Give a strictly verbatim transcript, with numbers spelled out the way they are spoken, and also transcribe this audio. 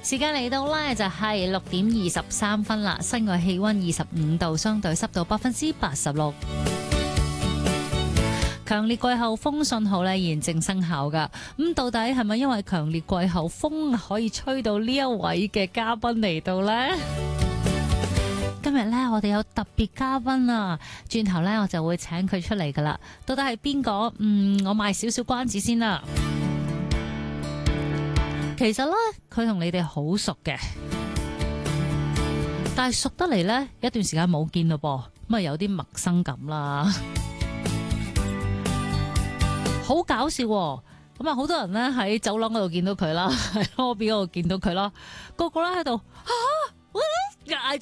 時間嚟到呢，就係六點二十三分啦，室外氣溫二十五度，相對濕度百分之八十六。強烈季候風信號呢現正生效噶，咁到底係咪因為強烈季候風可以吹到呢一位嘅嘉賓嚟到呢？今日呢，我哋有特別嘉賓啊，轉頭呢，我就會請佢出嚟噶啦。到底係邊個？嗯，我賣少少關子先啦。其實呢，佢同你哋好熟嘅，但係熟得嚟呢，一段時間冇見咯噃，咁啊有啲陌生感啦。好搞笑喎！咁啊，好多人咧喺走廊嗰度見到佢啦，喺 lobby 嗰度見到佢啦，個個咧喺度啊，嗌咗